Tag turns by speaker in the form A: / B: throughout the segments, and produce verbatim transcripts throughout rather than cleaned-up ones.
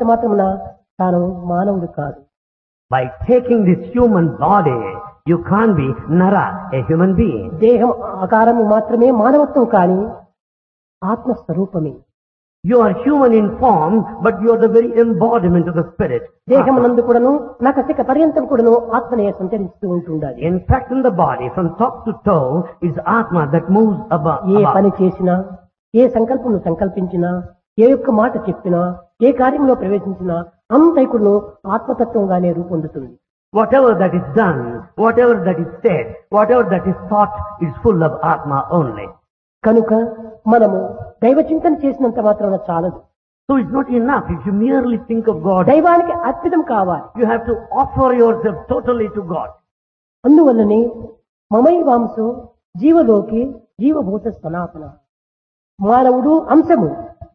A: తీసుకున్నంత మాత్రమున తాను మానవుడు కాదు.
B: By taking this human body, you can't be Nara, a human being.
A: దేహం ఆకారము మాత్రమే మానవత్వం కాని ఆత్మస్వరూపమే.
B: You are human in form, but you are the very embodiment of the spirit.
A: దేహమునందు కూడాను నఖశిఖ పర్యంతం కూడాను ఆత్మనే సంచరిస్తూ ఉంటుండాలి.
B: In fact, in the body, from top to toe, is Atma that moves above.
A: ఏ పని చేసినా, ఏ సంకల్పం సంకల్పించినా, ఏ యొక్క మాట చెప్పినా, ఏ కార్యంలో ప్రవేశించినా అంతైకును ఆత్మతత్వంగానే రూపొందుతుంది.
B: Whatever that is done, whatever that is said, whatever that is thought is full of Atma only.
A: కనుక మనము దైవ చింతన చేసినంత మాత్రాన చాలదు.
B: So it's not enough if you merely think of God.
A: దైవానికి అర్పితం కావాలి.
B: You have to offer yourself totally to God.
A: అందువల్లనే మమైవాంశో జీవలోకి జీవభూత సనాతన. మానవుడు అంశము,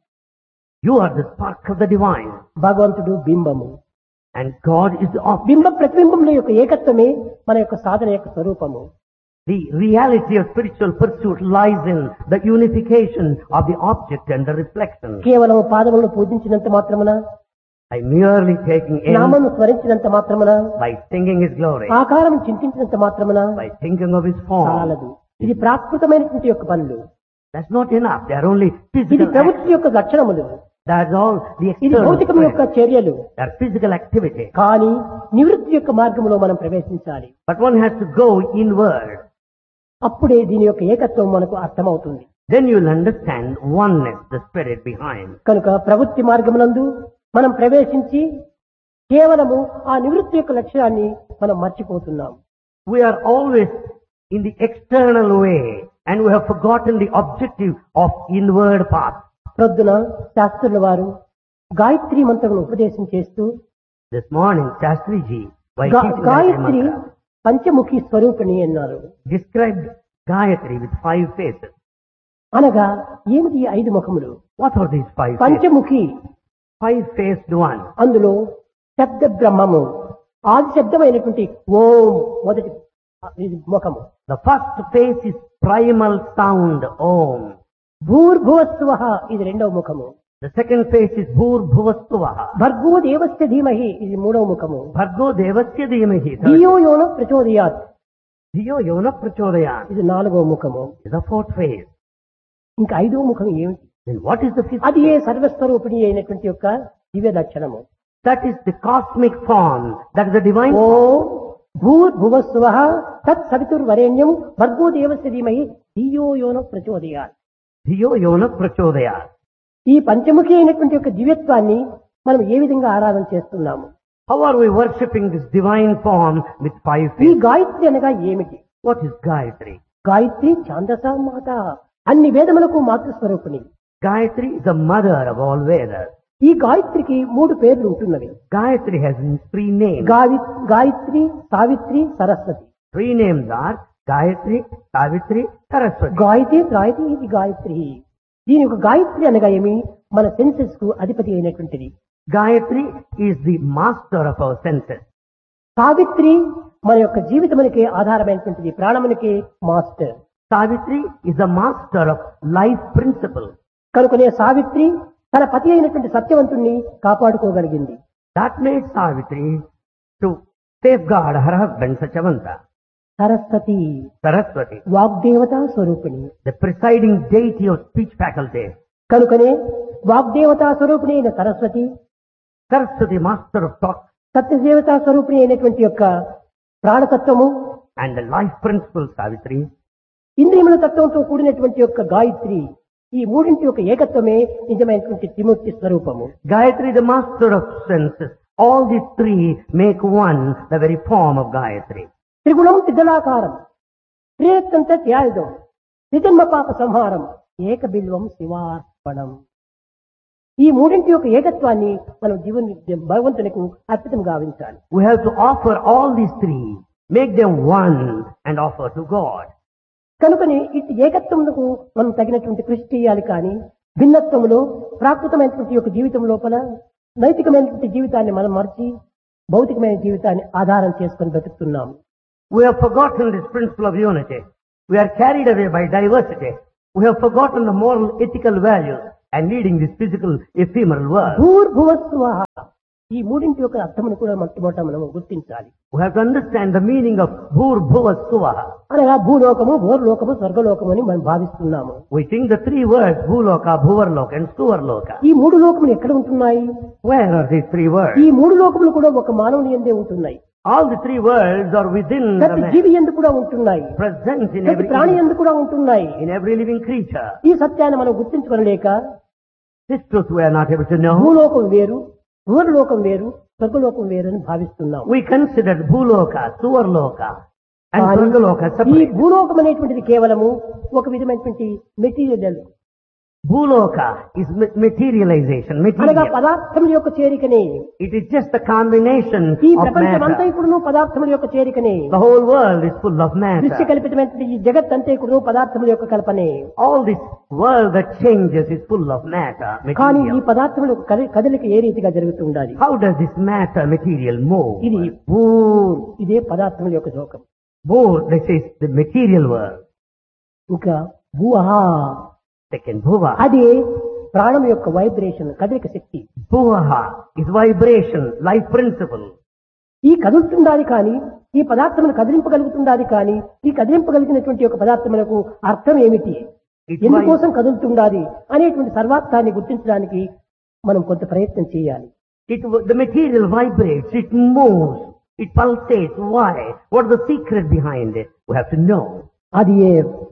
B: You are the spark of the divine.
A: భగవంతుడు బింబము.
B: And God is the object.
A: బింబ ప్రతిబింబముల యొక్క ఏకత్వమే మన యొక్క సాధన యొక్క స్వరూపము.
B: The reality of spiritual pursuit lies in the unification of the object and the reflection.
A: కేవలం పాదములను పూజించినంత మాత్రమున,
B: By merely taking in,
A: నామము స్మరించినంత మాత్రమున,
B: by singing His glory,
A: ఆకారం చింతించినంత మాత్రమున
B: by thinking of His form,
A: చాలదు. ఇది ప్రాకృతమైనటువంటి యొక్క పనులు.
B: that's not enough. They are only
A: ఇది
B: physical acts.
A: ప్రవృత్తి యొక్క లక్షణములు.
B: That's all the
A: ఇది
B: external.
A: భౌతికం యొక్క
B: things.
A: చర్యలు.
B: They are physical activity.
A: కానీ నివృత్తి యొక్క మార్గంలో మనం ప్రవేశించాలి.
B: But one has to go inward.
A: అప్పుడే దీని యొక్క ఏకత్వం మనకు అర్థమవుతుంది.
B: Then you'll understand oneness, the spirit behind.
A: కనుక ప్రవృత్తి మార్గమునందు మనం ప్రవేశించి కేవలము ఆ నివృత్తి యొక్క లక్ష్యాన్ని మనం మర్చిపోతున్నాం.
B: We are always in the external way and we have forgotten the objective of inward path.
A: ప్రొద్దున శాస్త్రుల వారు గాయత్రి మంత్రమును ఉపదేశం చేస్తూ
B: This morning, Shastri Ji, while
A: గా-
B: teaching Gayatri
A: Gayatri
B: Mantra,
A: Panchamukhi స్వరూపిణి అన్నారు.
B: described Gayatri with five faces.
A: అనగా ఏమిటి ఈ ఐదు ముఖములు?
B: What are these five faces?
A: Panchamukhi,
B: Five-faced one.
A: అందులో శబ్ద బ్రహ్మము, ఆది శబ్దమైనటువంటి ఓం మొదటి ఇది ముఖము.
B: The first face is primal sound, Om.
A: భూర్భువస్సువః ఇది రెండవ ముఖము.
B: The second face is Bhur Bhuvastavaha.
A: భర్గో దేవస్య ధీమహి ఇది మూడవ ముఖము.
B: Bhargo Devasya Dhimahi. Third.
A: ధియో యోన ప్రచోదయాత్
B: Dhiyo Yona Prachodayat
A: ఇది నాలుగవ ముఖము.
B: is the fourth face.
A: ఇంకా ఐదవ ముఖం ఏమిటి?
B: Then what is the fifth
A: అది ఏ
B: face?
A: సర్వస్వరూపిణి అయినటువంటి యొక్క దివ్య లక్షణము.
B: That is the cosmic form. That is the divine
A: oh
B: form.
A: భూర్భువస్సువః తత్ సవితుర్వరేణ్యం భర్గో దేవస్య ధీమహి ధియో యోన ప్రచోదయాత్.
B: Dhiyo Yona Prachodayat.
A: ఈ పంచముఖి అయినటువంటి యొక్క దివ్యత్వాన్ని మనం ఏ విధంగా ఆరాధన చేస్తున్నాము?
B: How are we worshipping this divine form with five
A: ఈ
B: faces?
A: గాయత్రి అనగా ఏమిటి?
B: What is Gayatri?
A: గాయత్రి ఛాందస మాత, అన్ని వేదములకు మాతృస్వరూపిణి.
B: Gayatri is the mother of all Vedas.
A: ఈ గాయత్రికి మూడు పేర్లు ఉంటున్నవి.
B: Gayatri has three names.
A: Gavi Gayatri, Savitri, Saraswati.
B: Three names are Gayatri, Savitri, Saraswati.
A: Gayatri Gayatri ఇది గాయత్రి. దీని యొక్క గాయత్రి అనగా ఏమి? మన సెన్సెస్ కు అధిపతి అయినటువంటిది.
B: Gayatri is the master of our senses.
A: Savitri మన యొక్క జీవితమునికి ఆధారమైనటువంటిది, ప్రాణమునికి master.
B: Savitri is the master of life principle.
A: కనుకనే సావిత్రి తన పతి అయినటువంటి సత్యవంతుణ్ణి కాపాడుకోగలిగింది.
B: That made Savitri to safeguard her husband Sachavanta.
A: Saraswati
B: Saraswati,
A: వాగ్దేవతా స్వరూపిణి.
B: the presiding deity of speech faculty.
A: కనుకనే వాగ్దేవతా స్వరూపిణి అయిన Saraswati,
B: Saraswati, master of talk,
A: సత్యదేవతా స్వరూపిణి అయినటువంటి యొక్క ప్రాణతత్వము,
B: and the life principle Savitri.
A: ఇంద్రియముల తత్వంతో కూడినటువంటి యొక్క గాయత్రి, ఈ మూడింటి యొక్క ఏకత్వమే నిజమైనటువంటి త్రిమూర్తి స్వరూపము.
B: Gayatri, the master of senses. All these three make one, the very form of Gayatri.
A: త్రిగుణం త్రిదళాకారం, త్రియత్తంత త్యాయుధం, త్రిజన్మ పాప సంహారం, ఏక బిల్వం శివార్పణం. ఈ మూడింటి యొక్క ఏకత్వాన్ని మనం జీవన భగవంతునికి అర్పితం గావించాలి.
B: We have to offer all these three, make them one, and offer to God.
A: కనుకని ఇటు ఏకత్వములకు మనం తగినటువంటి కృషి చేయాలి. కానీ భిన్నత్వములో ప్రాకృతమైనటువంటి యొక్క జీవితం లోపల నైతికమైనటువంటి జీవితాన్ని మనం మర్చి భౌతికమైన జీవితాన్ని ఆధారం చేసుకొని బతుకుతున్నాం.
B: We have forgotten this principle of unity. We are carried away by diversity. We have forgotten the moral, ethical values. and leading this physical ephemeral world.
A: భూర్భువస్సువః ఈ మూడింటి యొక్క అర్థమును కూడా మొట్టమొదట మనం గుర్తించాలి.
B: We have to understand the meaning of Bhur Bhuva Suvaha.
A: అనగా భూలోకము, భూర్లోకము, స్వర్గలోకము అని మనం భావిస్తున్నాము.
B: We think the three words Bhuloka, Bhuvarloka and Suvarloka.
A: ఈ మూడు లోకములు ఎక్కడ ఉంటున్నాయి?
B: Where are these three words?
A: ఈ మూడు లోకములు కూడా ఒక మానవుని యందే ఉంటున్నాయి.
B: All the three words are within the
A: ప్రతి
B: man,
A: జీవి యందు కూడా ఉంటున్నాయి.
B: present in
A: ప్రతి
B: every
A: ప్రాణి యందు కూడా ఉంటున్నాయి.
B: in every living creature.
A: ఈ సత్యాన్ని మనం గుర్తించుకోలేక
B: This truth we are not able to know.
A: భూలోకం వేరు, భూర్లోకం వేరు, స్వర్గలోకం వేరు అని భావిస్తున్నాం.
B: We considered Bhuloka, Suvarloka and
A: కానీ
B: Swargaloka
A: ఈ
B: separate.
A: భూలోకం అనేటువంటిది కేవలము ఒక విధమైనటువంటి material,
B: Bhuloka is ma- materialization,
A: అనగా
B: material.
A: పదార్థముల యొక్క చేరికనే.
B: It is just the combination
A: ఈ
B: of
A: ప్రపంచం అంతా
B: matter.
A: ఇప్పుడు పదార్థముల యొక్క చేరికనే.
B: The whole world is full of
A: దృశ్య
B: matter.
A: కల్పితమైనటువంటి ఈ జగత్ అంతా ఇప్పుడు పదార్థముల యొక్క కల్పనే.
B: All this world that changes is full of matter,
A: కానీ ఈ
B: material.
A: పదార్థముల యొక్క కదలి- కదలిక ఏ రీతిగా జరుగుతుండాలి?
B: How does this matter, material move?
A: ఇది భూర్, ఇదే పదార్థముల యొక్క లోకం.
B: Both, this is the material world.
A: ఇంకా భూహా,
B: Second, Bhuva.
A: అది ప్రాణం యొక్క వైబ్రేషన్, కదలిక శక్తి.
B: Bhuvaha is vibration, life principle.
A: ఈ కదులుతుండాలి కానీ, ఈ పదార్థమును కదిలింపగలుగుతుండాలి కానీ, ఈ కదిలింపగలిగినటువంటి యొక్క పదార్థములకు అర్థం ఏమిటి,
B: It's
A: ఎందుకోసం కదులుతుండాలి అనేటువంటి సర్వార్థాన్ని గుర్తించడానికి మనం కొంత ప్రయత్నం చేయాలి.
B: It, the material vibrates, it moves, it pulsates. Why? What is the secret behind it? We have to know.
A: అది ఏ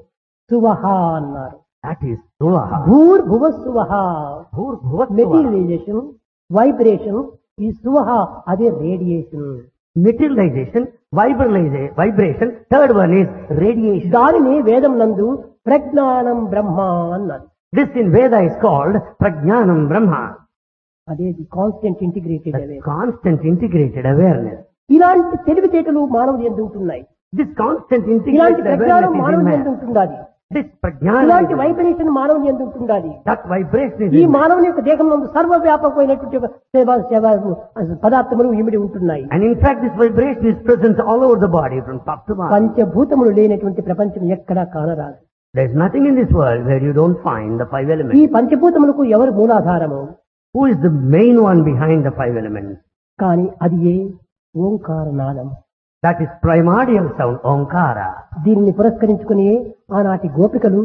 A: సువహ అన్నారు.
B: That is Suvaha.
A: భూర్ భువ సువహ.
B: Bhur Bhuva Suvaha.
A: Materialisation, vibration, ఈ సువహ అదే radiation.
B: Materialization, vibration, vibration. Third one is radiation.
A: దానిని వేదం నందు ప్రజ్ఞానం బ్రహ్మ అన్నారు.
B: This in Veda is called Prajnanam Brahma.
A: అదే constant integrated
B: The constant integrated awareness.
A: ఇలాంటి తెలివితేటలు మానవులు ఎందు ఉంటున్నాయి.
B: This constant
A: ఇలాంటి
B: integrated
A: ప్రజ్ఞానం
B: awareness is in
A: మానవుని ఎందు
B: man.
A: ఉంటుండాలి.
B: This Prajnana,
A: ఇలాంటి
B: is-
A: వైబ్రేషన్ మానవుని ఎందు ఉంటుండాలి.
B: that vibration is
A: ఈ
B: in man.
A: మానవుని యొక్క దేహం నందు సర్వవ్యాపకమైనటువంటి ఒక సేవ సేవ పదార్థములు ఇమిడి ఉంటున్నాయి.
B: And in fact, this vibration is present all over the body from top to bottom.
A: పంచభూతములు లేనటువంటి ప్రపంచం ఎక్కడా కానరాదు.
B: There is nothing in this world where you don't find the five
A: ఈ
B: elements.
A: పంచభూతములకు ఎవరు మూలాధారము?
B: Who is the main one behind the five elements?
A: కానీ అది ఏ ఓంకార నాదం.
B: That is primordial sound, Omkara.
A: దీనిని పురస్కరించుకుని ఆనాటి గోపికలు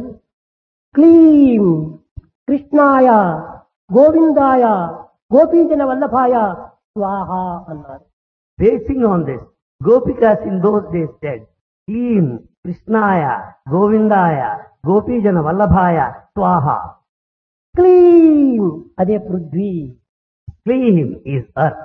A: క్లీం కృష్ణాయ గోవిందాయ గోపీజన వల్లభాయ స్వాహ అన్నారు.
B: Basing on this, Gopikas in those days said, Klim, Krishnaya, Govindaya, Gopijana Vallabhaya, Swaha.
A: క్లీం అదే పృథ్వీ,
B: Klim is earth.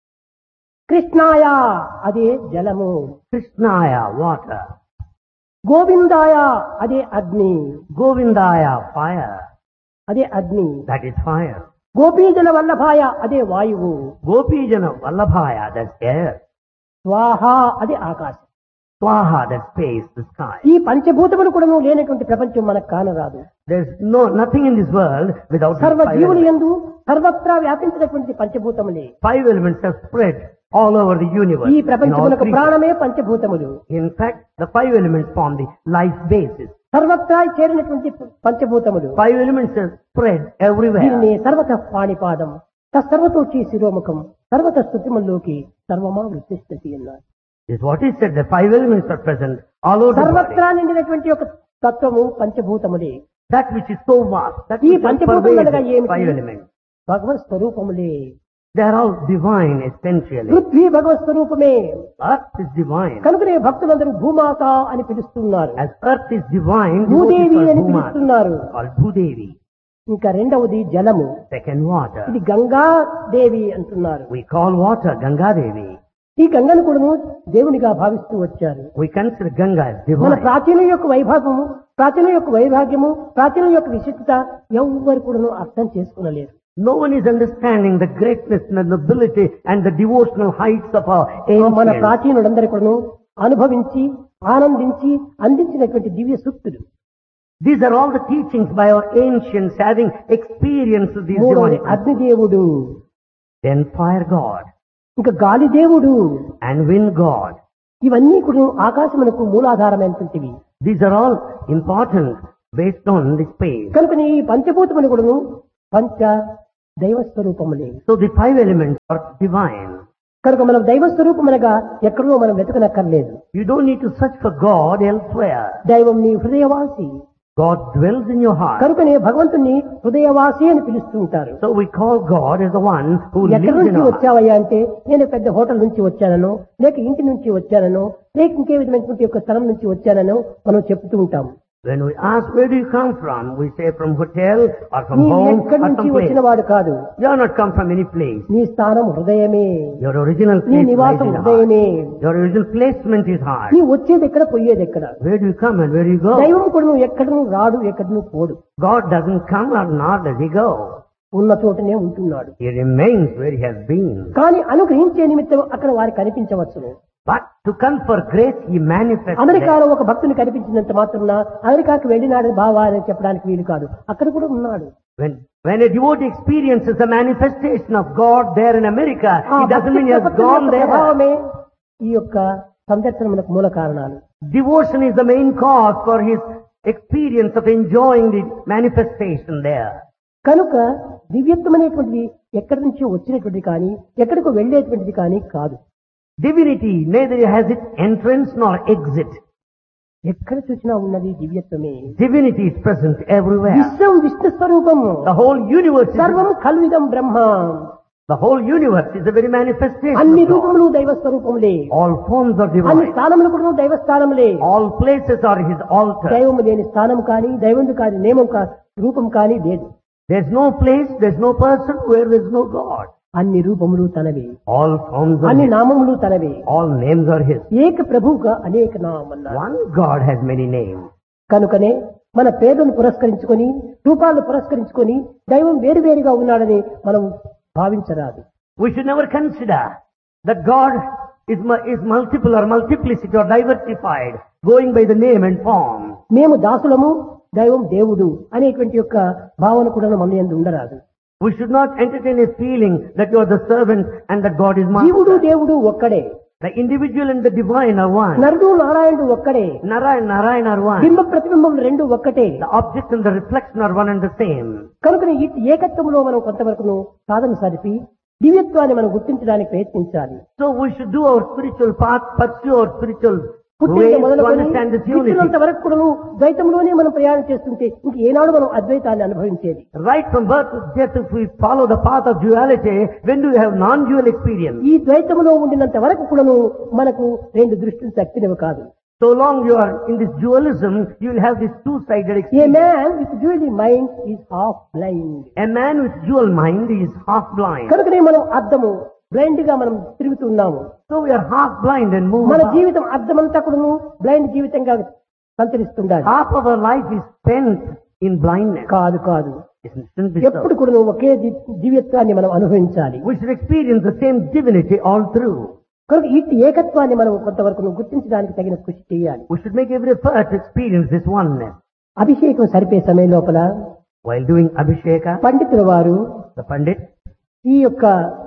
A: కృష్ణాయ అదే జలము,
B: Krishnaya, water.
A: గోవిందాయ అదే అగ్ని,
B: Govindaya, fire.
A: అదే అగ్ని,
B: That is fire.
A: గోపీజన వల్లభాయ అదే వాయువు,
B: Gopijana Vallabhaya, that's air.
A: స్వాహ అదే ఆకాశం.
B: Swaha, that's space, the sky.
A: ఈ పంచభూతములు కూడా లేనటువంటి ప్రపంచం మనకు కానరాదు.
B: There's no nothing in this world without these
A: సర్వ
B: five
A: జీవులు
B: elements.
A: యందు సర్వత్రా వ్యాపించినటువంటి పంచభూతములే.
B: Five elements are spread all over the universe.
A: ఈ
B: in all
A: ప్రపంచములకు
B: creatures.
A: ప్రాణమే పంచభూతములు.
B: In fact, the five elements form the life basis.
A: సర్వత్రా చేరినటువంటి పంచభూతములు.
B: Five elements are spread everywhere.
A: దీనిని సర్వత పాణిపాదం తత్సర్వతోచి శిరోముఖం సర్వత స్థుతిముల్లోకి సర్వమా వృత్తిస్థితి అన్నారు.
B: This is what is said. The five elements are present all over the body.
A: సర్వత్రా నిండినటువంటి ఒక తత్వము పంచభూతములే.
B: That which is so vast, that
A: ఈ
B: which
A: పంచభూతములు అనగా
B: pervades
A: ఏమిటి?
B: five elements.
A: Bhagwat స్వరూపములే.
B: They are all divine essentially.
A: Prithvi భగవత్ స్వరూపమే.
B: Earth is divine.
A: కనుకనే భక్తులందరూ భూమాత అని పిలుస్తున్నారు,
B: As earth is divine,
A: Bhudevi
B: devotees
A: అని
B: call Bhuma,
A: పిలుస్తున్నారు.
B: called Bhudevi.
A: ఇంకా రెండవది జలము,
B: Second, water.
A: ఇది గంగా దేవి అంటున్నారు.
B: We call water Ganga Devi.
A: ఈ గంగను కూడాను దేవునిగా భావిస్తూ వచ్చారు.
B: We consider Ganga as
A: మన
B: divine.
A: ప్రాచీన యొక్క వైభవము, ప్రాచీన యొక్క వైభాగ్యము, ప్రాచీన యొక్క విశిష్టత ఎవ్వరు కూడాను అర్థం చేసుకునలేరు.
B: No one is understanding the greatness and the nobility and the devotional heights of our
A: మన
B: ancients.
A: ప్రాచీనులందరూ కూడాను అనుభవించి ఆనందించి అందించినటువంటి దివ్య సూక్తులు.
B: These are all the teachings by our ancients having experienced these
A: మూడవది
B: divine.
A: అగ్నిదేవుడు,
B: Then fire God
A: ఇంకా గాలి దేవుడు,
B: and wind God.
A: ఇవన్నీ కూడా ఆకాశమునకు మూలాధారమైనటువంటివి.
B: These are all important based on the space.
A: కనుక ఈ పంచభూతములు కూడాను పంచ దైవ స్వరూపములే.
B: So the five elements are divine.
A: కనుక మనం దైవ స్వరూపమనగా ఎక్కడో మనం వెతకనక్కర్లేదు.
B: You don't need to search for God elsewhere.
A: దైవం నీ హృదయవాసి.
B: God dwells in your heart.
A: కనుకనే భగవంతుని హృదయవాసి అని పిలుస్తూ ఉంటారు.
B: So we call God as the one who
A: ఎక్కడి
B: lives in
A: నుంచి
B: our heart.
A: వచ్చావయ్యా అంటే నేను పెద్ద హోటల్ నుంచి వచ్చానను, లేక ఇంటి నుంచి వచ్చానను, లేక ఇంకే విధమైనటువంటి యొక్క స్థలం నుంచి వచ్చానను మనం చెప్తూ ఉంటాం.
B: When we ask where do you come from, we say from hotel or from
A: నీ
B: home or
A: ఎక్కడి
B: some
A: నుంచి
B: place.
A: వచ్చిన వాడు కాదు.
B: You are not come from any place.
A: నీ స్థానం హృదయమే.
B: Your original
A: నీ
B: place lies
A: నివాసం
B: in the heart.
A: హృదయమే.
B: Your original placement is heart.
A: నీ వచ్చేది ఎక్కడ, పోయేది ఎక్కడ.
B: Where do you come and where do you go?
A: దైవం కూడా నువ్వు ఎక్కడను రాడు, ఎక్కడను పోడు.
B: God doesn't come or nor does he go.
A: ఉన్న చోటనే ఉంటున్నాడు.
B: He remains where he has been.
A: కానీ అనుగ్రహించే నిమిత్తం అక్కడ వారికి కనిపించవచ్చును.
B: But to confer grace, he manifests.
A: అమెరికాలో ఒక భక్తుని కనిపించినంత మాత్రాన అమెరికాకు వెళ్ళినాడు బావా అని చెప్పడానికి వీలు కాదు. అక్కడ కూడా ఉన్నాడు.
B: When, when a devotee experiences a manifestation of God there in America,
A: ఆ
B: it doesn't mean he has
A: భక్తి
B: gone
A: యొక్క
B: there.
A: ప్రభావమే ఈ యొక్క సందర్శనమునకు మూల కారణాలు.
B: Devotion is the main cause for his experience of enjoying the manifestation there.
A: కనుక దివ్యత్వం అనేటువంటిది ఎక్కడి నుంచో వచ్చినటువంటిది కానీ ఎక్కడికో వెళ్ళేటువంటిది కానీ కాదు.
B: Divinity neither has its entrance nor exit.
A: ఎక్కడ చూసినా ఉన్నది దివ్యత్వమే.
B: Divinity is present everywhere.
A: విశ్వం విష్ణు స్వరూపము.
B: The whole universe is,
A: సర్వం కల్విదం బ్రహ్మ.
B: the whole universe is a very manifestation
A: అన్ని
B: of God.
A: రూపములు దైవ స్వరూపములే.
B: All forms are
A: అన్ని
B: divine.
A: స్థానములు కూడా దైవ స్థానములే.
B: All places are his altar.
A: దైవము లేని స్థానం కానీ దైవము కాని నియమం కా రూపం కానీ లేదు.
B: There's no place, there's no person where there's no God.
A: అన్ని రూపములు తనవే.
B: All forms are
A: అన్ని
B: his.
A: నామములు తనవే.
B: All names are his.
A: ఏక ప్రభువుగా అనేక నామన్నారు.
B: One God has many names.
A: కనుకనే మన పేర్లను పురస్కరించుకొని రూపాలను పురస్కరించుకొని దైవం వేరువేరుగా ఉన్నాడని మనం భావించరాదు.
B: We should never consider that God is, mu- is multiple or multiplicity or diversified, going by the name and form.
A: మేము దాసులము దైవం దేవుడు అనేటువంటి యొక్క భావన కూడా మన యందు ఉండరాదు.
B: We should not entertain a feeling that you are the servant and that God is
A: జీవుడు
B: master.
A: దేవుడు ఒక్కడే.
B: The individual and the divine are one.
A: నరుడు నారాయణుడు ఒక్కడే.
B: Nara and Narayan are one.
A: బింబ ప్రతిబింబం రెండు ఒక్కటే.
B: The object and the reflection are one and the same.
A: కనుక ఈ ఏకత్వంలో మనం కొంతవరకు సాధన సరిపి దివ్యత్వాన్ని మనం గుర్తించడానికి ప్రయత్నించాలి.
B: So we should do our spiritual path, pursue our spiritual
A: పుట్టిన
B: ways to
A: మొదలుకొని
B: understand this unity.
A: పుట్టినంత వరకు కూడా ద్వైతంలోనే మనం ప్రయాణం చేస్తుంటే ఇంక ఏనాడు మనం అద్వైతాన్ని అనుభవించేది.
B: Right from birth to death, if we follow the path of duality, when do we have non-dual experience?
A: ఈ ద్వైతంలో ఉండినంత వరకు కూడాను మనకు రెండు దృష్టిలు శక్తినివి కాదు.
B: So long you are in this dualism, you will have this two-sided
A: A
B: experience.
A: Man with dual mind is half blind.
B: A man with dual mind is half blind.
A: కనుకనే మనం అద్దము blind గా మనం తిరుగుతున్నాము.
B: So we are half blind and move
A: మన
B: about.
A: జీవితం అద్దమంతా కూడాను blind జీవితంగా సంచరిస్తుండాలి.
B: Half of our life is spent in blindness.
A: కాదు కాదు
B: It shouldn't be so.
A: ఎప్పుడు కూడా ఒకే ది- దివ్యత్వాన్ని మనం అనుభవించాలి.
B: We should experience the same divinity all through.
A: కనుక ఈ ఏకత్వాన్ని మనం కొంతవరకు గుర్తించడానికి తగిన కృషి చేయాలి.
B: We should make every effort to experience this oneness.
A: అభిషేకం సరిపే సమయం లోపల
B: While doing Abhisheka,
A: పండితుల వారు
B: the Pandit,
A: ఈ యొక్క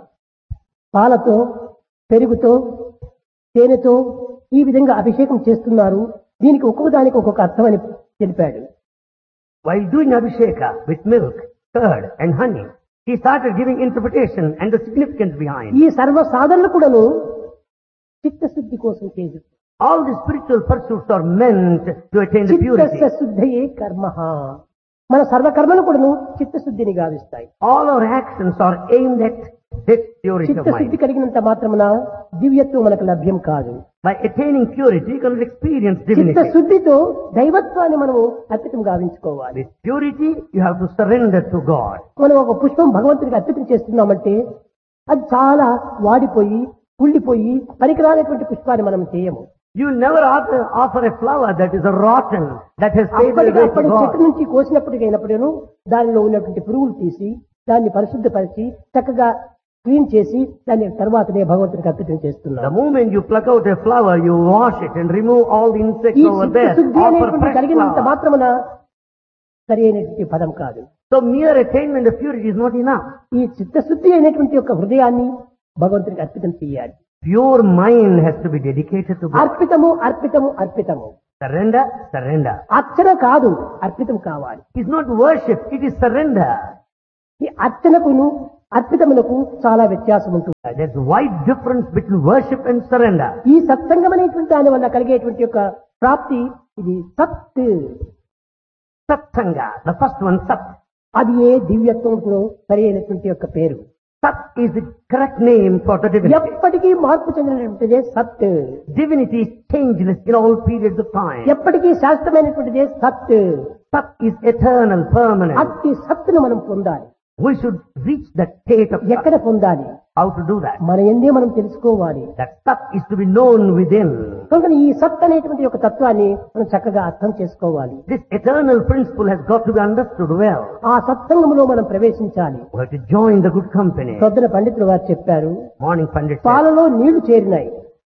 A: పాలతో పెరుగుతో తేనెతో ఈ విధంగా అభిషేకం చేస్తున్నారు. దీనికి ఒక్కొక్క దానికి ఒక్కొక్క అర్థం అని తెలిపాడు.
B: while doing Abhisheka with milk, curd and honey, he started giving interpretation and the significance behind.
A: ఈ సర్వ సాధనలు కూడాను చిత్తశుద్ధి కోసం చేసి
B: All the spiritual pursuits are meant to attain the purity.
A: చిత్తస్య శుద్ధయే కర్మ. మన సర్వకర్మలు కూడాను చిత్తశుద్ధిని గావిస్తాయి.
B: All our actions are aimed at this purity of
A: చిత్తశుద్ధి
B: mind.
A: కలిగినంత మాత్రమున దివ్యత్వం మనకు లభ్యం కాదు.
B: By attaining purity, you can experience divinity.
A: చిత్తశుద్ధితో దైవత్వాన్ని మనము అర్పితం గావించుకోవాలి.
B: With purity, you have to surrender to God.
A: మనం ఒక పుష్పం భగవంతుడికి అర్పితం చేస్తున్నామంటే అది చాలా వాడిపోయి కుళ్ళిపోయి పనికిరానటువంటి పుష్పాన్ని మనం చేయము.
B: You will never offer, offer a flower that is a rotten, that has faded
A: అప్పటికి
B: away to
A: అప్పటి చెట్టు
B: God.
A: నుంచి కోసినప్పటికైనప్పుడేను దానిలో ఉన్నటువంటి పురుగులు తీసి దాన్ని పరిశుద్ధపరిచి చక్కగా క్లీన్ చేసి దాని తర్వాతనే భగవంతుడికి అర్పితం
B: The
A: చేస్తున్నాం.
B: moment you pluck out a flower, you wash it and remove all the insects
A: ఈ
B: over there.
A: చిత్తశుద్ధి
B: Offer
A: అనేటువంటి
B: fresh
A: కలిగినంత
B: flower.
A: మాత్రమున సరి అయినటువంటి పదం కాదు.
B: So mere attainment of purity is not enough.
A: ఈ చిత్తశుద్ధి అయినటువంటి యొక్క హృదయాన్ని భగవంతుడికి అర్పితం చేయాలి.
B: Pure mind has to be dedicated to God.
A: అర్పితము అర్పితము అర్పితము.
B: Surrender, surrender.
A: అర్చన కాదు, అర్పితం కావాలి.
B: It's not worship, it is surrender.
A: ఈ అర్చనకును అర్పితములకు చాలా వ్యత్యాసం ఉంటుంది.
B: There's a wide difference between worship and surrender.
A: ఈ సత్సంగం అనేటువంటి దాని వల్ల కలిగేటువంటి యొక్క ప్రాప్తి ఇది సత్.
B: Satsanga, the first one, Sat.
A: అది ఏ దివ్యత్వంకు సరి అయినటువంటి యొక్క పేరు.
B: Sat is the correct name for the divinity.
A: ఎప్పటికీ మార్పు చెందినటువంటిదే సత్.
B: Divinity is changeless in all periods of time.
A: ఎప్పటికీ శాశ్వతమైనటువంటిదే సత్.
B: Sat is eternal, permanent.
A: అట్టి సత్తును మనం పొందాలి.
B: We should reach that state of Sat.
A: ఎక్కడ పొందాలి?
B: How to do that?
A: మన ఎందే మనం తెలుసుకోవాలి.
B: That Sat is to be known within.
A: కనుక ఈ సత్ అనేటువంటి యొక్క తత్వాన్ని మనం చక్కగా అర్థం చేసుకోవాలి.
B: This eternal principle has got to be understood well.
A: ఆ సత్సంగంలో మనం ప్రవేశించాలి.
B: We have to join the good company.
A: సొద్దన పండితులు వారు చెప్పారు,
B: Morning Pandit said,
A: పాలలో నీళ్లు చేరినాయి,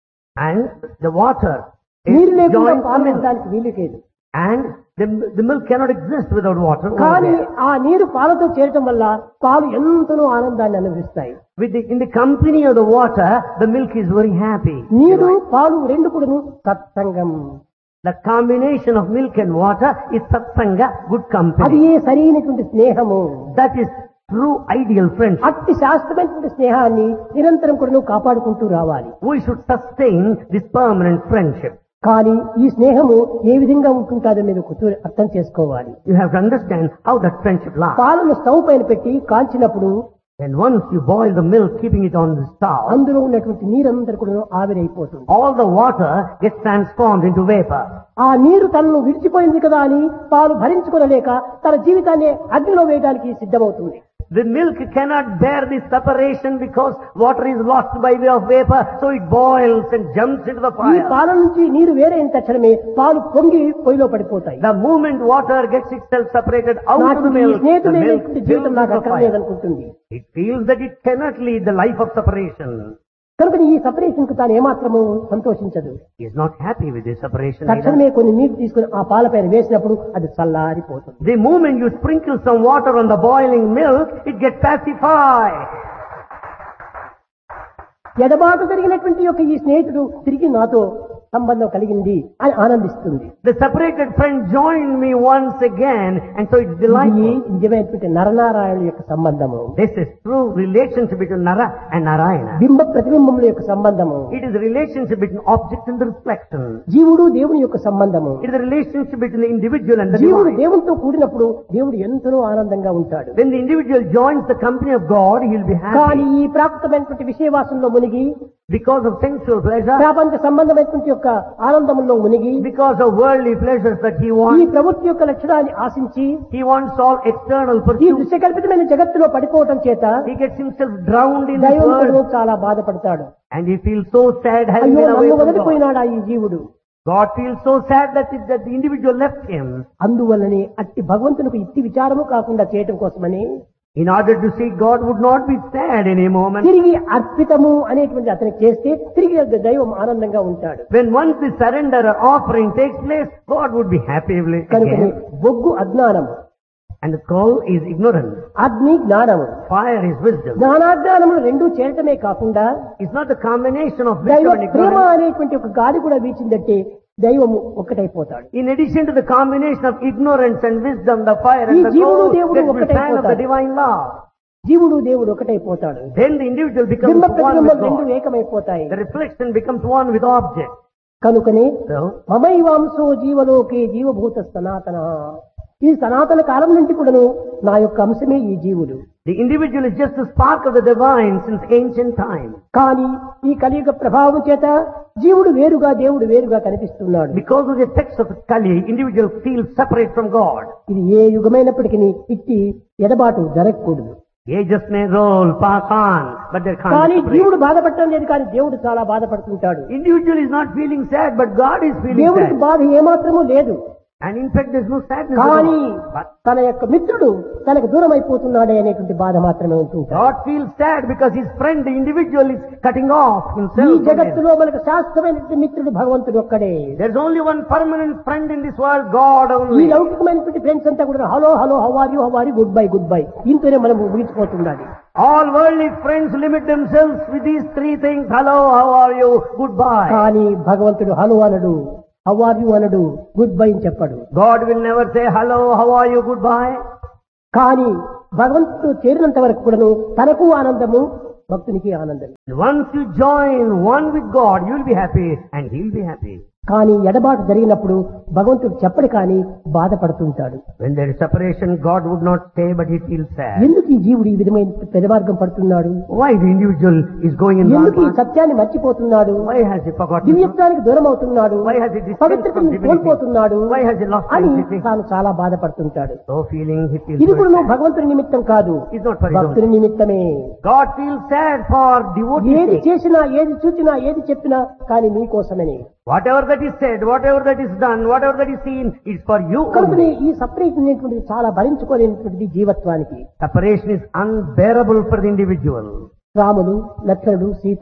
B: and the water
A: నీరు
B: is
A: లేకుండా
B: joined to
A: పాలు
B: milk.
A: ఉండడానికి వీలు లేదు.
B: And the, the milk cannot exist without water. over
A: కానీ
B: there.
A: ఆ నీరు పాలతో చేరటం వల్ల పాలు ఎంతనో ఆనందాన్ని అనుభవిస్తాయి.
B: With the, in the company of the water, the milk is very happy.
A: నీరు పాలు రెండు కూడాను సత్సంగం.
B: The combination of milk and water is satsanga, good
A: అది
B: company.
A: ఏ సరైనటువంటి స్నేహము.
B: That is true ideal friendship.
A: అట్టి శాశ్వతమైనటువంటి స్నేహాన్ని నిరంతరం కూడా కాపాడుకుంటూ రావాలి.
B: We should sustain this permanent friendship.
A: కానీ ఈ స్నేహము ఏ విధంగా ఉంటుందో మీరు కొంచెం అర్థం చేసుకోవాలి.
B: You have to understand how that friendship lasts.
A: పాలను స్టవ్ పైన పెట్టి కాల్చినప్పుడు
B: And once you boil the milk, keeping it on the stove,
A: అందులో ఉన్నటువంటి నీరందరూ కూడా ఆవిరైపోతుంది.
B: all the water gets transformed into vapor.
A: ఆ నీరు తనను విడిచిపోయింది కదా అని పాలు భరించుకోలేక తన జీవితాన్ని అగ్నిలో వేయడానికి సిద్ధమవుతుంది.
B: The milk cannot bear this separation because water is lost by way of vapor, so it boils and jumps into the
A: ఈ
B: fire.
A: పాల నుంచి నీరు వేరైన తక్షణమే పాలు పొంగి పొయ్యిలో పడిపోతాయి.
B: The moment water gets itself separated out
A: నాకు
B: of the
A: ఈ
B: milk, the milk
A: స్నేహితుడైనటువంటి
B: fills
A: జీవితం నాకు
B: the
A: అక్కడ
B: fire.
A: లేదనుకుంటుంది.
B: It feels that it cannot lead the life of separation.
A: కనుక ఈ సపరేషన్ కు తాను ఏమాత్రము సంతోషించదు.
B: He is not happy with this separation either.
A: తక్షణమే కొన్ని నీరు తీసుకుని ఆ పాల పైన వేసినప్పుడు అది చల్లారిపోతుంది.
B: The moment you sprinkle some water on the boiling milk, it gets pacified.
A: ఎడబాటు జరిగినటువంటి యొక్క ఈ స్నేహితుడు తిరిగి నాతో సంబంధం కలిగింది అని ఆనందిస్తుంది.
B: The separated friend joined me once again, and so it's
A: ఇది
B: delightful.
A: నిజమైనటువంటి నరనారాయణుల యొక్క సంబంధము.
B: This is true relationship between Nara and Narayana.
A: బింబ ప్రతిబింబముల యొక్క సంబంధము.
B: It is a relationship between object and the reflection.
A: జీవుడు దేవుని యొక్క సంబంధము.
B: It is a relationship between the individual and the
A: జీవుడు
B: divine.
A: దేవునితో కూడినప్పుడు దేవుడు ఎంతో ఆనందంగా ఉంటాడు.
B: When the individual joins the company of God, he will be
A: కానీ
B: happy.
A: ఈ ప్రాకృతమైనటువంటి విషయవాసంలో మునిగి,
B: Because of sensual pleasure,
A: ప్రపంచ సంబంధమైనటువంటి యొక్క ఆనందంలో మునిగి,
B: because of worldly pleasures that he
A: ఈ
B: wants,
A: ప్రవృత్తి యొక్క లక్షణాన్ని ఆశించి
B: he wants all external
A: ఈ
B: pursuits.
A: దృశ్యకల్పితమైన జగత్తులో పడిపోవటం చేత
B: He gets himself drowned in this
A: దైవం
B: world,
A: కూడా చాలా బాధపడతాడు.
B: and he feels so sad having
A: అయ్యో
B: been away
A: నన్ను
B: from God.
A: వదిలిపోయినాడా ఈ జీవుడు.
B: God feels so sad that, it, that the individual left him.
A: అందువల్లనే అట్టి భగవంతునికి ఇట్టి విచారము కాకుండా చేయటం కోసమని
B: In order to see God would not be sad in a moment.
A: తిరిగి అర్పితము అనేటువంటి అతనికి చేస్తే తిరిగి దైవం ఆనందంగా ఉంటాడు.
B: When once the surrender or offering takes place, God would be happy
A: కనుకనే
B: again.
A: బొగ్గు అజ్ఞానము,
B: And the coal is ignorance.
A: అగ్ని జ్ఞానము.
B: Fire is wisdom.
A: జ్ఞానాజ్ఞానములు రెండూ చేరటమే కాకుండా
B: It's not the combination of
A: దైవ
B: wisdom and
A: ప్రేమ
B: ignorance.
A: అనేటువంటి ఒక గాలి కూడా వీచిందంటే దైవము ఒక్కటైపోతాడు.
B: In addition to the combination of ignorance and wisdom, the fire
A: ఈ
B: and the
A: జీవుడు
B: coal,
A: దేవుడు
B: there's the
A: ఒక్కటే
B: fan of the
A: అయిపోతాడు.
B: divine law.
A: జీవుడు దేవుడు ఒకటైపోతాడు.
B: Then the individual becomes
A: బింబ
B: one
A: ప్రతిబింబం
B: with
A: రెండు
B: God.
A: ఏకమైపోతాయి.
B: The reflection becomes one with object.
A: కనుకనే
B: So,
A: మమైవాంశో జీవలోకే జీవభూత సనాతన. ఈ సనాతన కాలం నుండి కూడాను నా యొక్క అంశమే ఈ జీవుడు.
B: the individual is just a spark of the divine since ancient time.
A: కానీ ఈ కలియుగ ప్రభావం చేత జీవుడు వేరుగా దేవుడు వేరుగా కనిపిస్తున్నాడు.
B: Because of the effects of Kali, individual feels separate from God.
A: ఇది ఏ యుగమైనప్పటికీ ఇట్టి ఎడబాటు జరగకూడదు.
B: Ages may roll, pass on, but there can't
A: కానీ
B: be separation.
A: జీవుడు బాధపడటం లేదు, కానీ దేవుడు చాలా బాధపడుతుంటాడు.
B: Individual is not feeling sad, but God is feeling
A: దేవుడికి
B: sad.
A: బాధ ఏమాత్రము లేదు.
B: And in fact, there's no sadness at
A: కానీ
B: all. But
A: తన యొక్క మిత్రుడు తనకు దూరం అయిపోతున్నాడే అనేటువంటి బాధ మాత్రమే ఉంటుంటాడు.
B: God feels sad because his friend, the individual, is cutting off
A: ఈ
B: himself from him.
A: జగత్తులో మనకు శాశ్వతమైనటువంటి మిత్రుడు భగవంతుడు ఒక్కడే.
B: There's only one permanent friend in this world, God
A: ఈ
B: only.
A: లౌకికమైనటువంటి ఫ్రెండ్స్ అంతా కూడా hello hello how are you how are you good bye good bye ఇంతనే మనం ముగించిపోతుండాలి.
B: All worldly friends limit themselves with these three things. Hello, how are you? Goodbye.
A: కానీ భగవంతుడు hello అనడు, how are you అనడు, good bye అని చెప్పడు.
B: God will never say hello, how are you? Goodbye.
A: కానీ భగవంతుడు చేరినంత వరకు కూడాను తనకు ఆనందము, భక్తునికి ఆనందం.
B: Once you join one with God, you will be happy and he will be happy.
A: కానీ ఎడబాటు జరిగినప్పుడు భగవంతుడు చెప్పడు కానీ బాధపడుతుంటాడు.
B: When there is separation, God would not stay, but he feels sad.
A: ఎందుకు ఈ జీవుడు ఈ విధమైన పెదమార్గం పడుతున్నాడు?
B: Why the individual is going in wrong
A: ఎందుకు ఈ
B: path?
A: సత్యాన్ని మర్చిపోతున్నాడు?
B: Why has he forgotten?
A: దివ్యత్వానికి దూరం అవుతున్నాడు,
B: Why has he distanced
A: పవిత్రతను
B: from divinity?
A: కోల్పోతున్నాడు
B: Why has he lost
A: అని
B: divinity?
A: తాను చాలా బాధపడుతుంటాడు.
B: So feeling he feels
A: ఇది కూడా
B: very
A: నువ్వు
B: sad.
A: భగవంతుని నిమిత్తం కాదు,
B: It's not for his own.
A: భక్తుని నిమిత్తమే.
B: God feels sad for devotees'
A: ఏది
B: sake.
A: చేసినా, ఏది చూచినా, ఏది చెప్పినా కానీ నీ కోసమని.
B: Whatever that is said, whatever that is done, whatever that is seen, is for you
A: కనుకనే
B: only.
A: ఈ సపరేషన్ అనేటువంటిది చాలా భరించుకోలేనటువంటిది జీవత్వానికి.
B: Separation is unbearable for the individual.
A: రాముడు, లక్ష్మణుడు, సీత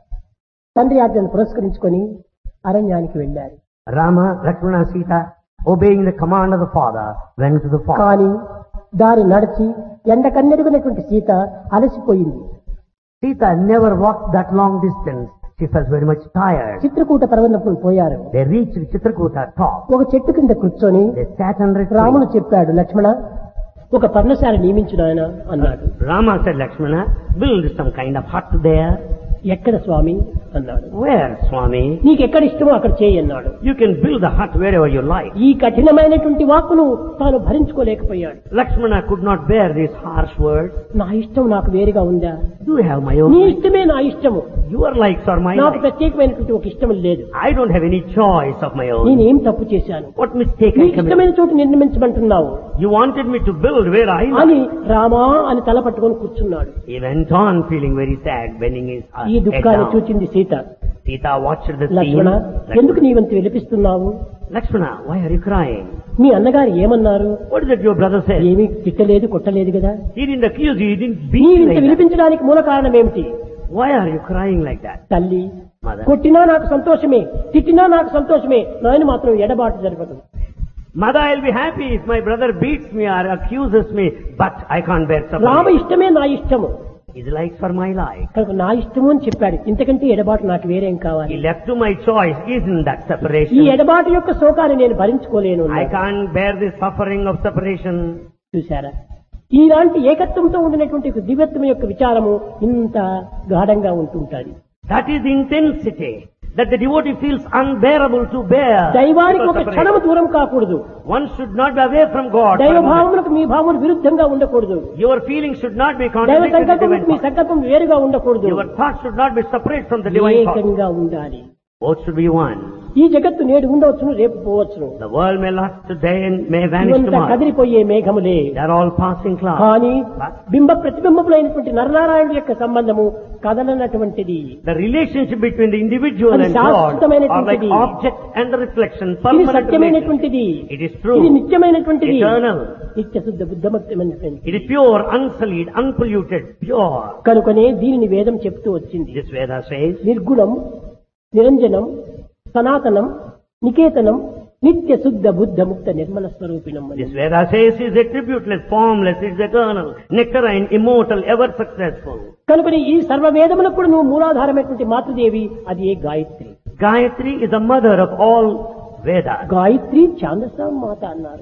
A: తండ్రి ఆజ్ఞను పురస్కరించుకొని అరణ్యానికి వెళ్ళారు.
B: Rama, Lakshmana, Sita, obeying the command of the father, went to the forest.
A: కానీ దారి నడిచి ఎండ కన్నెరుగునటువంటి Sita అలసిపోయింది.
B: Sita never walked that long distance. She felt very much tired.
A: Chitrakoot పర్వతం పోయారు.
B: They reached Chitrakuta top.
A: ఒక చెట్టు కింద కూర్చొని
B: They sat under a tree.
A: రాముడు చెప్పాడు, లక్ష్మణ ఒక పర్ణశాల నియమించు నాయన అన్నాడు.
B: Rama said, Lakshmana, build some kind of hut there.
A: ఎక్కడ స్వామి అన్నాడు.
B: Where, Swami?
A: నీకు ఎక్కడ ఇష్టమో అక్కడ చేయి అన్నాడు.
B: You can build the hut wherever you like.
A: ఈ కఠినమైనటువంటి వాక్కును తాను భరించుకోలేకపోయాడు.
B: Lakshmana could not bear these harsh words.
A: నా ఇష్టం నాకు వేరుగా ఉందా?
B: Do you have my own
A: నీ
B: likes?
A: ఇష్టమే నా ఇష్టము,
B: Your likes are my
A: నాకు
B: likes.
A: ప్రత్యేకమైనటువంటి ఒక ఇష్టం లేదు.
B: I don't have any choice of my own.
A: నేనేం తప్పు చేశాను?
B: What mistake I
A: నీ
B: committed?
A: ఇష్టమైన చోటు నిర్మించమంటున్నావు
B: You wanted me to build where I like.
A: అని రామా అని తల పట్టుకొని కూర్చున్నాడు.
B: He went on feeling very sad, bending his uh,
A: ఈ
B: head
A: దుఃఖాన్ని
B: down.
A: చూచింది Sita.
B: Sita watched the scene.
A: లక్ష్మణ ఎందుకు
B: Lakshmana,
A: నీవంత విలపిస్తున్నావు?
B: Lakshmana, why are you crying?
A: మీ అన్నగారు ఏమన్నారు?
B: What is it your brother said?
A: ఏమీ తిట్టలేదు, కొట్టలేదు కదా.
B: He didn't accuse you, he didn't beat you
A: నీవింత
B: like that.
A: విలిపించడానికి మూల కారణం ఏమిటి?
B: Why are you crying like that?
A: తల్లి
B: Mother.
A: కొట్టినా నాకు సంతోషమే, తిట్టినా నాకు సంతోషమే, నాయన మాత్రం ఎడబాటు జరగదు.
B: Mother, I'll be happy if my brother beats me or accuses me, but I can't bear
A: Rama
B: separation.
A: ఇష్టమే నా ఇష్టము,
B: His likes for my life.
A: కనుక నా ఇష్టము అని చెప్పాడు. ఇంతకంటే ఎడబాటు నాకు వేరేం కావాలి?
B: He left to my choice. Isn't that
A: ఈ
B: separation?
A: ఎడబాటు యొక్క శోకాన్ని నేను భరించుకోలేను.
B: I can't bear the suffering of separation.
A: చూశారా, ఇలాంటి ఏకత్వంతో ఉండినటువంటి ఒక దివ్యత్వం యొక్క విచారము ఇంత గాఢంగా ఉంటుంటాది.
B: That is the intensity that the devotee feels unbearable to bear.
A: దైవానికి
B: because
A: ఒక
B: separation.
A: క్షణము దూరం కాకూడదు.
B: One should not be away from God. for
A: దైవ
B: a moment.
A: భావములకు మీ భావములు విరుద్ధంగా ఉండకూడదు.
B: Your feelings should not be
A: దైవ
B: contradictory to
A: సంకల్పం
B: divine
A: మీ
B: thought.
A: సంకల్పం వేరుగా ఉండకూడదు.
B: Your thoughts should not be separate from the divine thought.
A: ఏకంగా ఉండాలి.
B: Both should be one.
A: ఈ జగత్తు నేడు ఉండవచ్చును, రేపు పోవచ్చును.
B: The world may last today and may vanish
A: ఇవంతా
B: tomorrow.
A: కదిలిపోయే మేఘములే.
B: They are all passing clouds.
A: కానీ బింబ ప్రతిబింబములైనటువంటి నరనారాయణుడి యొక్క సంబంధము కదలనటువంటిది.
B: The relationship between the individual
A: అది
B: and God are like
A: శాశ్వతమైనటువంటిది.
B: object and the reflection.
A: ఇది
B: Permanent relationship.
A: సత్యమైనటువంటిది,
B: It is true.
A: ఇది నిత్యమైనటువంటిది,
B: Eternal.
A: నిత్య శుద్ధ బుద్ధమక్తమైనటువంటిది.
B: It is pure, unsullied, unpolluted, pure.
A: కనుకనే దీనిని వేదం చెప్తూ వచ్చింది.
B: This Veda says,
A: నిర్గుణం, నిరంజనం, సనాతనం, నికేతనం, నిత్య శుద్ధ బుద్ధ ముక్త నిర్మల స్వరూపిణం అని.
B: this Veda says is attributeless, formless, it is eternal, nectarine, immortal, ever successful.
A: కనుకనే ఈ సర్వ వేదములకు కూడా నువ్వు మూలాధారమైనటువంటి మాతృదేవి, అది ఏ Gayatri.
B: Gayatri is the mother of all Vedas.
A: Gayatri ఛాందస మాత అన్నారు.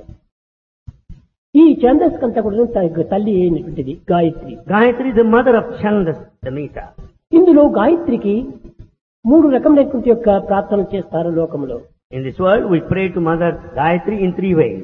A: ఈ ఛాందస్ కంతా కూడా త- తల్లి అయినటువంటిది Gayatri.
B: Gayatri is the mother of Chandas, the Mita.
A: ఇందులో గాయత్రికి మూడు రకములైనటువంటి యొక్క ప్రార్థనలు చేస్తారు లోకంలో.
B: In this world, we pray to Mother Gayatri in three ways.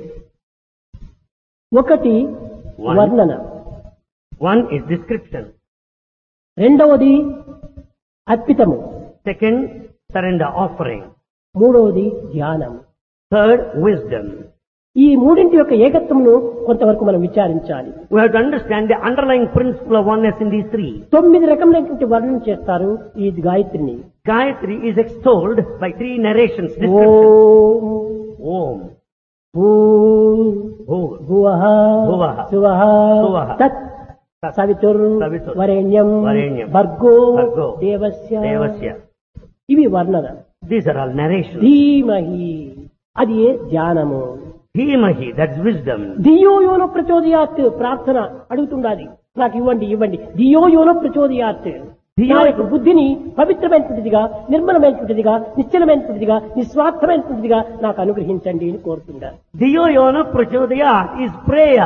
A: ఒకటి
B: One.
A: వర్ణన,
B: One is description.
A: రెండవది అర్పితము,
B: Second, surrender offering.
A: మూడవది ధ్యానం.
B: Third, wisdom.
A: ఈ మూడింటి యొక్క ఏకత్వమును కొంతవరకు మనం విచారించాలి.
B: We have to understand the underlying principle of oneness in these three.
A: తొమ్మిది రకములైనటువంటి వర్ణన చేస్తారు ఈ గాయత్రిని.
B: Gayatri is extolled by three narrations, descriptions.
A: Om
B: Om,
A: భూర్
B: Bhur,
A: భువః
B: భువః
A: సువః
B: సువః
A: తత్
B: తత్
A: సవితుర్
B: సవితుర్
A: వరేణ్యం
B: వరేణ్యం
A: భర్గో
B: భర్గో
A: దేవస్య.
B: Devasya.
A: ఇవి వర్ణన.
B: These are all narrations.
A: ధీమహి, అది ఏ ధ్యానము.
B: Dhimahi, that's wisdom.
A: ధియో యోనో ప్రచోదయాత్, ప్రార్థన అడుగుతుండాలి, నాకు ఇవ్వండి ఇవ్వండి. ధియో యోనో ప్రచోదయాత్,
B: ధియో-
A: నా యొక్క బుద్ధిని పవిత్రమైనటువంటిదిగా, నిర్మలమైనటువంటిదిగా, నిశ్చలమైనటువంటిదిగా, నిస్వార్థమైనటువంటిదిగా నాకు అనుగ్రహించండి అని కోరుతుండాలి.
B: Dhiyo yona prachodayat is prayer.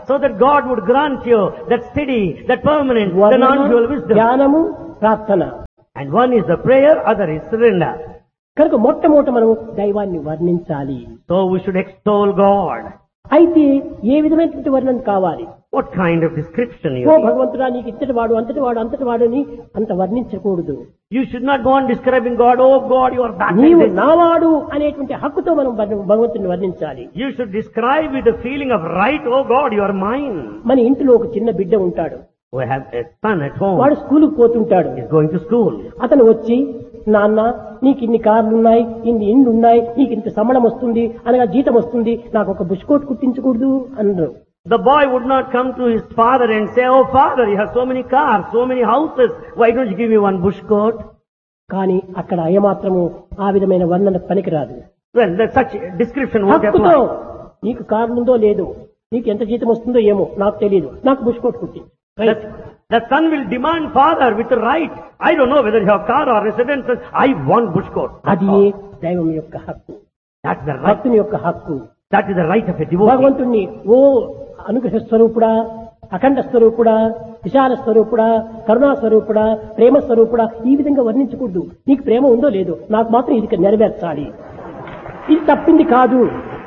B: so that God would grant you that steady, that permanent, the
A: వర్ణన,
B: non-dual wisdom.
A: ధ్యానము, ప్రార్థన.
B: And one is the prayer, other is surrender.
A: కనుక మొట్టమొదట మనం దైవాన్ని వర్ణించాలి.
B: So we should extol God.
A: అయితే ఏ విధమైనటువంటి వర్ణన కావాలి?
B: What kind of description you
A: oh
B: need?
A: భగవంతుడా నీకు ఇంతటి వాడు అంతటి వాడు అంతటి వాడు అని అంత వర్ణించకూడదు.
B: You should not go on describing God, oh God, you are that.
A: నీవు
B: like this.
A: నావాడు అనేటువంటి హక్కుతో మనం వర్ణ- భగవంతుని వర్ణించాలి.
B: You should describe with the feeling of right, oh God, you are mine.
A: మన ఇంటిలో ఒక చిన్న బిడ్డ ఉంటాడు.
B: We have a son at home.
A: వాడు స్కూలుకు పోతుంటాడు.
B: He's going to school.
A: అతను వచ్చి నాన్న నీకు ఇన్ని కార్లు ఉన్నాయి, ఇన్ని ఇండ్లు ఉన్నాయి, నీకు ఇంత సంబళం వస్తుంది అనగా జీతం వస్తుంది, నాకు ఒక బుష్కోట్ కుట్టించకూడదు అన్నారు.
B: The boy would not come to his father and say, oh father, you have so many cars, so many houses, why don't you give me one bush coat?
A: కానీ అక్కడ అయమాత్రము ఆ విధమైన వర్ణన పనికిరాదు.
B: Well, that such description won't
A: హక్కుతో
B: apply.
A: నీకు కార్లుందో లేదో, నీకు ఎంత జీతం వస్తుందో ఏమో నాకు తెలియదు, నాకు బుష్కోట్ కుట్టి.
B: The, the son will demand father with the right. I don't know whether you have car or residences, I want bush coat.
A: అది దైవం యొక్క హక్కు,
B: That's the right.
A: భక్తుని యొక్క హక్కు.
B: That is the right of a devotee.
A: భగవంతుణ్ణి ఓ అనుగ్రహ స్వరూపుడా, అఖండ స్వరూపుడా, విశాల స్వరూపుడా, కరుణా స్వరూపుడా, ప్రేమ స్వరూపుడా ఈ విధంగా వర్ణించకూడదు. నీకు ప్రేమ ఉందో లేదో నాకు మాత్రం ఇది నెరవేర్చాలి. ఇది తప్పింది కాదు.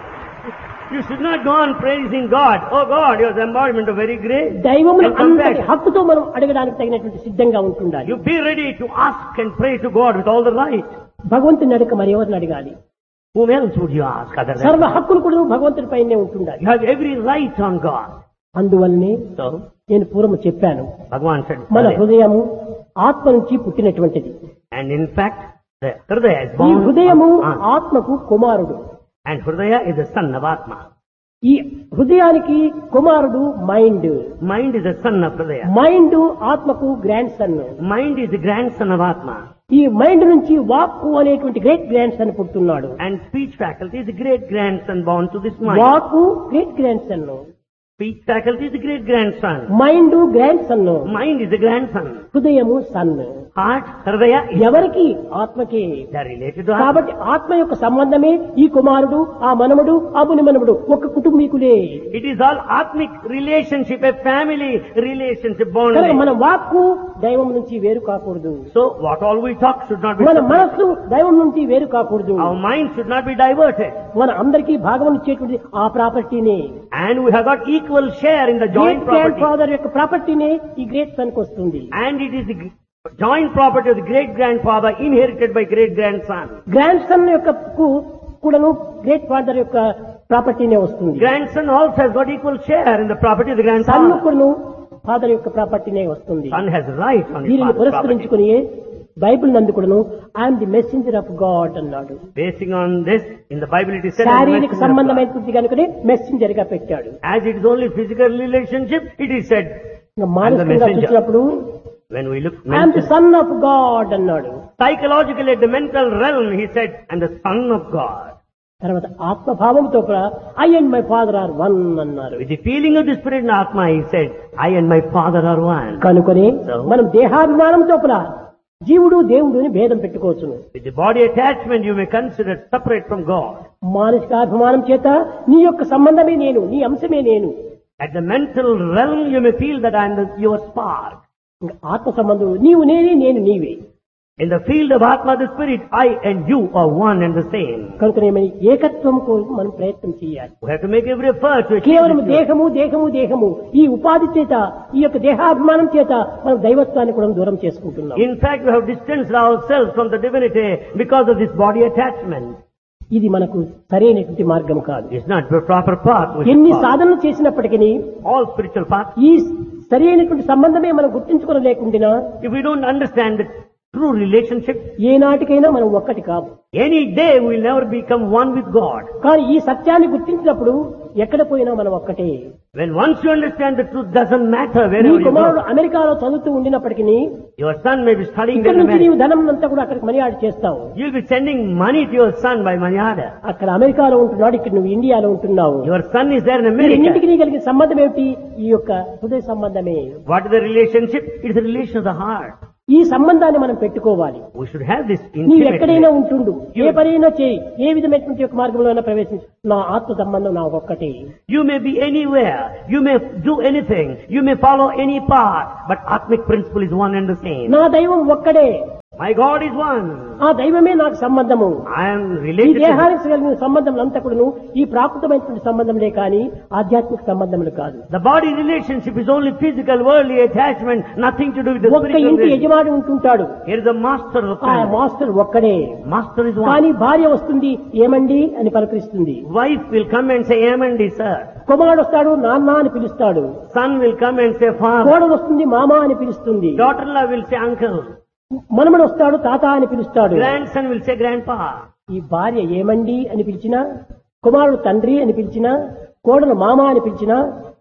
B: You should not go on praising God. Oh God, your embodiment of very great.
A: దైవమును
B: And come back.
A: అంతటి హక్కుతో మనం అడగడానికి తగినటువంటి సిద్ధంగా ఉంటుండాలి.
B: You be ready to ask and pray to God with all the right.
A: భగవంతుని అడగ మరి ఎవరిని అడగాలి?
B: Whom else would you ask other than
A: సర్వ
B: God?
A: హక్కులు కూడా భగవంతుని పైనే ఉంటుండాలి.
B: You have every right on God.
A: అందువల్లనే
B: So,
A: నేను పూర్వం చెప్పాను,
B: Bhagavan said,
A: మన
B: earlier,
A: హృదయము ఆత్మ నుంచి పుట్టినటువంటిది.
B: and in fact, the Hridaya is
A: ఈ
B: born
A: హృదయము
B: of Atma.
A: ఆత్మకు కుమారుడు.
B: And Hridaya is the son of Atma.
A: ఈ హృదయానికి కుమారుడు mind.
B: Mind is the son of Hridaya.
A: Mind ఆత్మకు grand son.
B: Mind is the grandson of Atma.
A: ఈ mind నుంచి వాక్కు అనేటువంటి great grand son పుట్టున్నాడు.
B: And speech faculty is the great grandson born to this mind.
A: వాక్కు great grand son,
B: Speech faculty is the great grandson.
A: Mind grand son,
B: Mind is the grandson.
A: హృదయము sun.
B: Heart, Hridaya is.
A: ఎవరికి? ఆత్మకే.
B: They are related to Atma.
A: కాబట్టి ఆత్మ యొక్క సంబంధమే ఈ కుమారుడు, ఆ మనముడు, ఆ ముని మనముడు ఒక కుటుంబీకులే.
B: It is all Atmic relationship, a family relationship bond.
A: కనుక మన వాక్కు దైవం నుంచి వేరు కాకూడదు.
B: So what all we talk should not be
A: మన
B: separated.
A: మనస్సు దైవం నుంచి వేరు కాకూడదు.
B: Our mind should not be diverted.
A: మన అందరికీ భాగం ఇచ్చేటువంటి ఆ ప్రాపర్టీనే,
B: And we have got equal share in the
A: great
B: joint
A: grand
B: property.
A: Father యొక్క ప్రాపర్టీనే ఈ గ్రేట్ సన్ కు వస్తుంది.
B: And it is the g- joint property of the great grandfather inherited by great grandson.
A: Grand son యొక్క కు- కూడాను great father యొక్క ప్రాపర్టీనే వస్తుంది.
B: Grandson also has got equal share in the property of the
A: sun
B: grandfather.
A: కూడాను father యొక్క ప్రాపర్టీనే వస్తుంది.
B: Son has right on his
A: దీనిని
B: father's property.
A: పురస్కరించుకుని బైబిల్ నందు కూడాను I'm the messenger of God అన్నాడు.
B: Basing on this, in the Bible it is said, "I am the
A: శారీరక
B: messenger of God."
A: సంబంధమైనటువంటి కనుకనే మెసెంజర్ గా పెట్టాడు.
B: As it is only physical relationship, it is said,
A: ఇంకా
B: "I am the
A: మానసికంగా
B: messenger."
A: చూసినప్పుడు
B: When we look
A: I'm the
B: mental-
A: son of God అన్నాడు.
B: psychologically at the mental realm, he said, "I am the son of God."
A: తర్వాత ఆత్మభావంతో కూడా I and my father are one అన్నారు.
B: With the feeling of the spirit in Atma, he said, "I and my father are one."
A: కనుకొని
B: So?
A: మనం దేహాభిమానంతో కూడా జీవుడు దేవుడు అని భేదం పెట్టుకోవచ్చును.
B: With the body attachment, you may consider separate from God.
A: మానసికాభిమానం చేత నీ యొక్క సంబంధమే నేను, నీ అంశమే నేను.
B: At the mental realm, you may feel that I am the, your spark.
A: ఇంకా ఆత్మ సంబంధం నీవు నేనే, నేను నీవే.
B: In the field of Atma, the spirit, I and you are one and the same.
A: కనుక ఏమని ఏకత్వం కోసం మనం ప్రయత్నం చేయాలి.
B: We have to make every effort to achieve
A: కేవలం
B: this.
A: దేహము దేహము దేహము ఈ ఉపాధి చేత, ఈ యొక్క దేహాభిమానం చేత మనం దైవత్వాన్ని కూడా దూరం చేసుకుంటున్నాం.
B: In fact, we have distanced ourselves from the divinity because of this body attachment.
A: ఇది మనకు సరైనటువంటి మార్గం కాదు.
B: It's not the proper path. we should
A: ఎన్ని
B: follow.
A: సాధనలు చేసినప్పటికీ
B: All spiritual paths.
A: ఈ సరైనటువంటి సంబంధమే మనం గుర్తించుకోలేకుండా
B: If we don't understand the true relationship,
A: ఏ నాటికైనా మనం ఒక్కటి కాదు.
B: any day we will never become one with God.
A: కానీ ఈ సత్యాన్ని గుర్తించినప్పుడు ఎక్కడ పోయినా మనం ఒక్కటే.
B: When once you understand the truth, doesn't matter
A: నీ
B: wherever you
A: కుమారుడు
B: go.
A: అమెరికాలో చదువుతూ ఉండినప్పటికీ
B: Your son may be studying
A: ఇక్కడ
B: in
A: నుంచి నీవు
B: America.
A: ధనం అంతా కూడా అక్కడికి మనీ ఆడి చేస్తావు.
B: You'll be sending money to your son by money order.
A: అక్కడ అమెరికాలో ఉంటున్నాడు, ఇక్కడ నువ్వు ఇండియాలో ఉంటున్నావు.
B: Your son is there in
A: ఈ
B: America.
A: రెండింటికి నీ కలిగిన సంబంధం ఏమిటి? ఈ యొక్క హృదయ సంబంధమే.
B: What is the relationship? It is the relation of the heart.
A: ఈ సంబంధాన్ని మనం పెట్టుకోవాలి.
B: We should have this
A: నీవు
B: intimate
A: ఎక్కడైనా
B: relation.
A: ఉంటుండు, ఏ పనైనా చేయి, ఏ విధమైనటువంటి యొక్క మార్గంలో ప్రవేశించు, నా ఆత్మ సంబంధం నా ఒక్కటే.
B: You may be anywhere, you may do anything, you may follow any path, but Atmic principle is one and the same.
A: నా దైవం ఒక్కడే,
B: My God is one.
A: ఆ దైవమే నాకు సంబంధము.
B: I am
A: ఈ
B: related to Him.
A: దేహానికి కలిగిన సంబంధం అంతా కూడాను ఈ ప్రాకృతమైనటువంటి సంబంధంలే కానీ ఆధ్యాత్మిక సంబంధములు కాదు.
B: The body relationship is only physical, worldly attachment, nothing to do with the
A: ఒక్క
B: spiritual
A: ఇంటి
B: relationship.
A: యజమాని ఉంటుంటాడు,
B: Here is the master of the
A: ఆ
B: family.
A: మాస్టర్ ఒక్కడే.
B: Master is
A: కానీ
B: one.
A: భార్య వస్తుంది, ఏమండి అని పలకరిస్తుంది.
B: Wife will come and say, Amen, sir.
A: కుమారుడు వస్తాడు, నాన్న అని పిలుస్తాడు.
B: Son will come and say, Father.
A: కోడలు వస్తుంది, మామ అని పిలుస్తుంది.
B: Daughter-in-law will say, Uncle.
A: మనమడు వస్తాడు, తాత అని పిలుస్తాడు.
B: Grandson will say, Grandpa.
A: ఈ భార్య ఏమండి అని పిలిచినా, కుమారుడు తండ్రి అని పిలిచినా, కోడలు మామ అని పిలిచినా,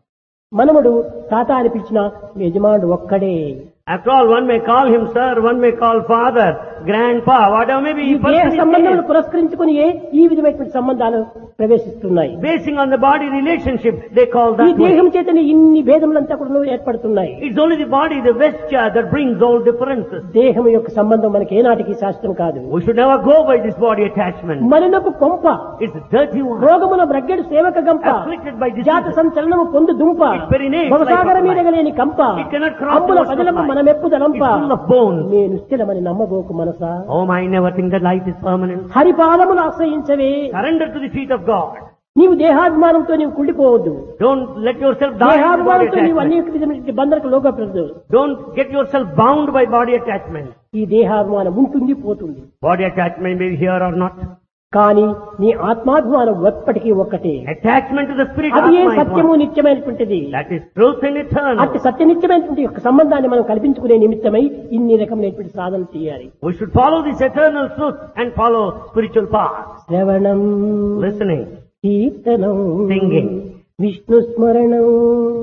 A: మనమడు తాత అని పిలిచినా యజమానుడు ఒక్కడే.
B: After all, one may call him sir, one may call father, grandpa, whatever may be.
A: ఈ దేహ సంబంధాలను పురస్కరించుకుని ఈ విధమైనటువంటి సంబంధాలు ప్రవేశిస్తున్నాయి.
B: Basing on the body relationship, they call
A: ఈ
B: that way.
A: దేహం చేతనే ఇన్ని భేదములంతా కూడా ఏర్పడుతున్నాయి.
B: It's only the body, the vesture, that brings all differences.
A: దేహం యొక్క సంబంధం మనకి ఏనాటికి శాస్త్రం కాదు.
B: We should never go by this body attachment.
A: మలినపు కొంప,
B: It's a dirty one.
A: రోగముల బ్రగ్గెడు సేవక గంప,
B: Afflicted by disease.
A: జాత సంచలనము పొందు దుంప,
B: Its very name,
A: భవసాగర
B: like a
A: మీద గలేని కంప,
B: It cannot cross
A: అప్పుల
B: the ocean
A: పదలపు
B: of life.
A: మనమెప్పుదలంప,
B: It's full of bones.
A: నేను స్థిరమని నమ్మబోకు మనసా.
B: Oh, I never think that life is permanent.
A: హరిపాదములు ఆశ్రయించవే.
B: Surrender to the feet of God.
A: నీవు దేహాభిమానంతో నీవు కుళ్ళిపోవద్దు.
B: Don't let yourself die in the body
A: దేహాభిమానంతో నీవు
B: attachment.
A: అనేక విధమైన బంధనకు లోకపడదు.
B: Don't get yourself bound by body attachment.
A: ఈ దేహాభిమానం ఉంటుంది, పోతుంది.
B: Body attachment may be here or not.
A: కానీ నీ ఆత్మాభిమానం ఎప్పటికీ ఒక్కటే.
B: Attachment to the spirit
A: అది ఏ
B: Atma is
A: సత్యము
B: one.
A: నిత్యమైనటువంటిది.
B: That is truth and eternal.
A: అట్టి సత్య నిత్యమైనటువంటి యొక్క సంబంధాన్ని మనం కల్పించుకునే నిమిత్తమై ఇన్ని రకమైనటువంటి సాధన చేయాలి.
B: We should follow this eternal truth and follow spiritual path.
A: శ్రవణం,
B: Listening,
A: కీర్తనం,
B: Singing.
A: విష్ణు స్మరణం.